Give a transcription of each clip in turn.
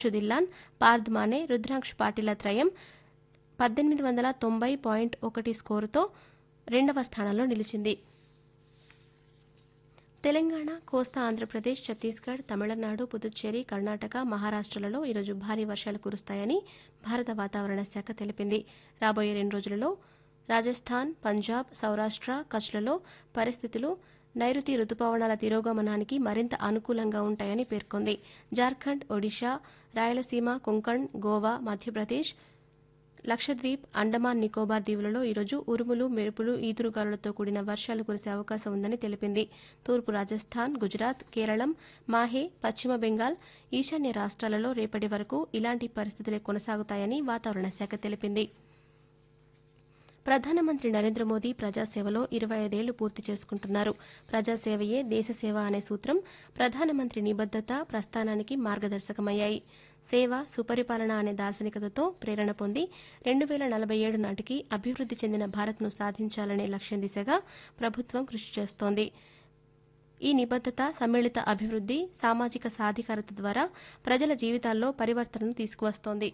దిల్లాన్, పార్థ్ మానే, రుద్రాంక్ష్ పాటిల త్రయం 1890.1 స్కోరుతో రెండవ స్థానంలో నిలిచింది. తెలంగాణ, కోస్తా ఆంధ్రప్రదేశ్, ఛత్తీస్గఢ్, తమిళనాడు, పుదుచ్చేరి, కర్ణాటక, మహారాష్టలలో ఈరోజు భారీ వర్షాలు కురుస్తాయని భారత వాతావరణ శాఖ తెలిపింది. రాబోయే 2 రోజులలో రాజస్థాన్, పంజాబ్, సౌరాష్ట్ర, కచ్లలో పరిస్థితులు నైరుతి రుతుపవనాల తిరోగమనానికి మరింత అనుకూలంగా ఉంటాయని పేర్కొంది. జార్ఖండ్, ఒడిషా, రాయలసీమ, కొంకణ్, గోవా, మధ్యప్రదేశ్, లక్షద్వీప్, అండమాన్ నికోబార్ దీవులలో ఈరోజు ఉరుములు, మెరుపులు, ఈదురుగాలులతో కూడిన వర్షాలు కురిసే అవకాశం ఉందని తెలిపింది. తూర్పు రాజస్థాన్, గుజరాత్, కేరళం, మాహే, పశ్చిమ బెంగాల్, ఈశాన్య రాష్ట్రాలలో రేపటి వరకు ఇలాంటి పరిస్థితులే కొనసాగుతాయని వాతావరణ శాఖ తెలిపింది. ప్రధానమంత్రి నరేంద్ర మోదీ ప్రజాసేవలో 25 ఏళ్లు పూర్తి చేసుకుంటున్నారు. ప్రజాసేవయే దేశసేవ అనే సూత్రం, ప్రధానమంత్రి నిబద్దత, ప్రస్థానానికి మార్గదర్శకమయ్యాయి. సేవ, సుపరిపాలన అనే దార్శనికతతో ప్రేరణ పొంది 2047 నాటికి అభివృద్ది చెందిన భారత్ను సాధించాలనే లక్ష్యం దిశగా ప్రభుత్వం కృషి చేస్తోంది. ఈ నిబద్దత, సమ్మిళిత అభివృద్ది, సామాజిక సాధికారత ద్వారా ప్రజల జీవితాల్లో పరివర్తనను తీసుకువస్తోంది.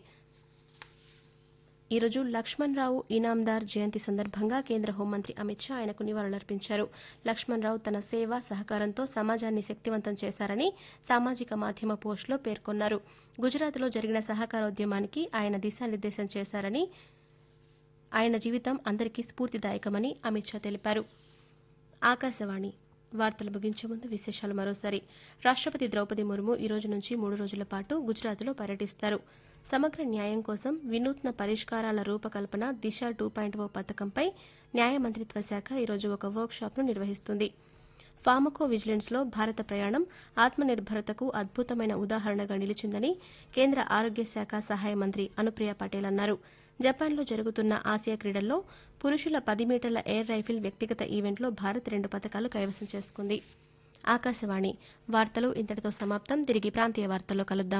ఈరోజు లక్ష్మణరావు ఇనాందార్ జయంతి సందర్భంగా కేంద్ర హోంమంత్రి అమిత్ షా ఆయనకు నివాళులర్పించారు. లక్ష్మణరావు తన సేవ, సహకారంతో సమాజాన్ని శక్తివంతం చేశారని సామాజిక మాధ్యమ పోస్టులో పేర్కొన్నారు. గుజరాత్లో జరిగిన సహకారోద్యమానికి ఆయన దిశానిర్దేశం చేశారని, ఆయన జీవితం అందరికీ స్ఫూర్తిదాయకమని అమిత్ షా తెలిపారు. ఆకాశవాణి వార్తలు ముగించే ముందు విశేషాలు మరోసారి. రాష్టపతి ద్రౌపది ముర్ము ఈ రోజు నుంచి 3 రోజుల పాటు గుజరాత్లో పర్యటిస్తారు. సమగ్ర న్యాయం కోసం వినూత్న పరిష్కారాల రూపకల్పన దిశ 2.0 పథకంపై న్యాయ మంత్రిత్వ శాఖ ఈరోజు ఒక వర్క్షాప్ను నిర్వహిస్తుంది. ఫార్మకో విజిలెన్స్లో భారత ప్రయాణం ఆత్మనిర్భరతకు అద్భుతమైన ఉదాహరణగా నిలిచిందని కేంద్ర ఆరోగ్య శాఖ సహాయ మంత్రి అనుప్రియ పటేల్ అన్నారు. జపాన్లో జరుగుతున్న ఆసియా క్రీడల్లో పురుషుల 10 మీటర్ల ఎయిర్ రైఫిల్ వ్యక్తిగత ఈవెంట్లో భారత్ 2 పతకాలు కైవసం చేసుకుంది. ఆకాశవాణి వార్తలు ఇంతటితో సమాప్తం. తిరిగి ప్రాంతీయ వార్తల్లో కలుద్దాం.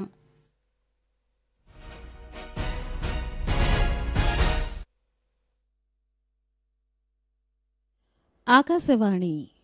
ఆకాశవాణి